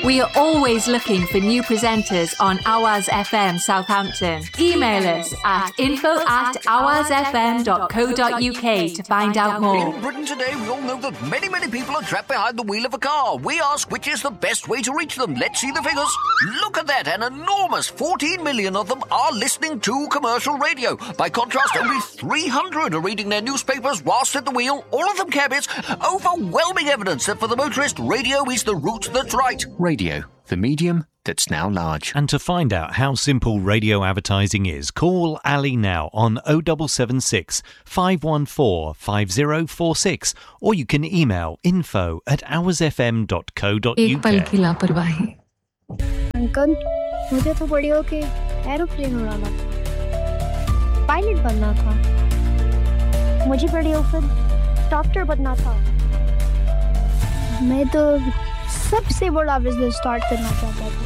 We are always looking for new presenters on Hours FM Southampton. Email us at info@hoursfm.co.uk to find out more. In Britain today, we all know that many people are trapped behind the wheel of a car. We ask which is the best way to reach them. Let's see the figures. Look at that, an enormous 14 million of them are listening to commercial radio. By contrast, only 300 are reading their newspapers whilst at the wheel, all of them cabbies. Overwhelming evidence that for the motorist, radio is the route that's right. Radio, the medium that's now large. And to find out how simple radio advertising is, call Ali now on 0776 514 5046, or you can email info@hoursfm.co.uk. एक पल की लापरवाही। Uncle, मुझे तो बड़ी होके aeroplane उड़ाना, pilot बनना था। मुझे बड़ी होकर डॉक्टर बनना था। मैं तो सबसे बड़ा बिजनेस स्टार्ट करना चाहता था।